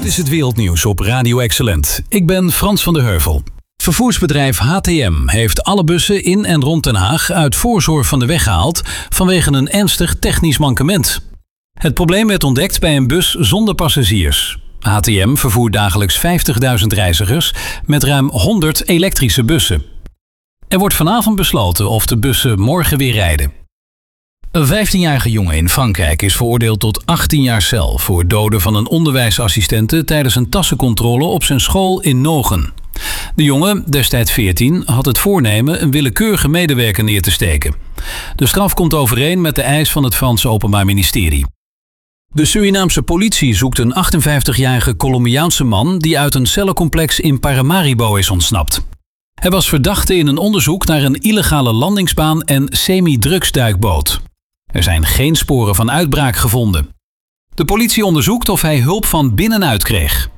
is het wereldnieuws op Radio Excellent. Ik ben Frans van der Heuvel. Vervoersbedrijf HTM heeft alle bussen in en rond Den Haag uit voorzorg van de weg gehaald vanwege een ernstig technisch mankement. Het probleem werd ontdekt bij een bus zonder passagiers. HTM vervoert dagelijks 50.000 reizigers met ruim 100 elektrische bussen. Er wordt vanavond besloten of de bussen morgen weer rijden. Een 15-jarige jongen in Frankrijk is veroordeeld tot 18 jaar cel voor het doden van een onderwijsassistente tijdens een tassencontrole op zijn school in Nogen. De jongen, destijds 14, had het voornemen een willekeurige medewerker neer te steken. De straf komt overeen met de eis van het Franse Openbaar Ministerie. De Surinaamse politie zoekt een 58-jarige Colombiaanse man die uit een cellencomplex in Paramaribo is ontsnapt. Hij was verdachte in een onderzoek naar een illegale landingsbaan en semi-drugsduikboot. Er zijn geen sporen van uitbraak gevonden. De politie onderzoekt of hij hulp van binnenuit kreeg.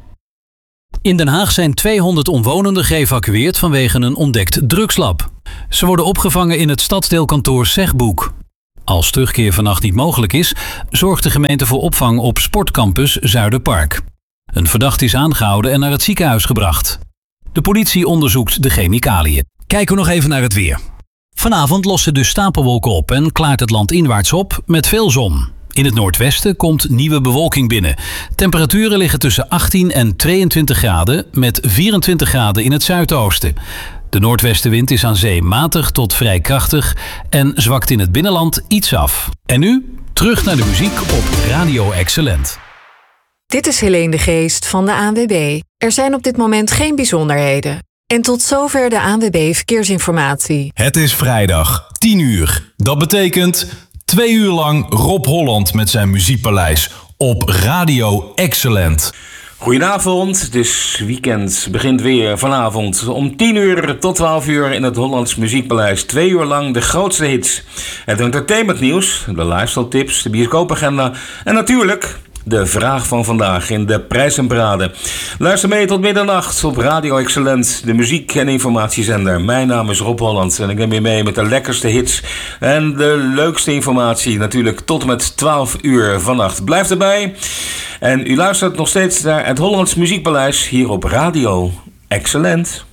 In Den Haag zijn 200 omwonenden geëvacueerd vanwege een ontdekt drugslab. Ze worden opgevangen in het stadsdeelkantoor Zegboek. Als terugkeer vannacht niet mogelijk is, zorgt de gemeente voor opvang op Sportcampus Zuiderpark. Een verdachte is aangehouden en naar het ziekenhuis gebracht. De politie onderzoekt de chemicaliën. Kijken we nog even naar het weer. Vanavond lossen de stapelwolken op en klaart het land inwaarts op met veel zon. In het noordwesten komt nieuwe bewolking binnen. Temperaturen liggen tussen 18 en 22 graden met 24 graden in het zuidoosten. De noordwestenwind is aan zee matig tot vrij krachtig en zwakt in het binnenland iets af. En nu terug naar de muziek op Radio Excellent. Dit is Helene de Geest van de ANWB. Er zijn op dit moment geen bijzonderheden. En tot zover de ANWB Verkeersinformatie. Het is vrijdag, 10 uur. Dat betekent 2 uur lang Rob Holland met zijn muziekpaleis op Radio Excellent. Goedenavond, dus weekend begint weer vanavond om 10 uur tot 12 uur in het Hollands Muziekpaleis. 2 uur lang de grootste hits, het entertainmentnieuws, de lifestyle tips, de bioscoopagenda en natuurlijk de vraag van vandaag in de prijs en parade. Luister mee tot middernacht op Radio Excellent, de muziek- en informatiezender. Mijn naam is Rob Holland en ik neem je mee met de lekkerste hits en de leukste informatie natuurlijk tot en met 12 uur vannacht. Blijf erbij en u luistert nog steeds naar het Hollands Muziekpaleis hier op Radio Excellent.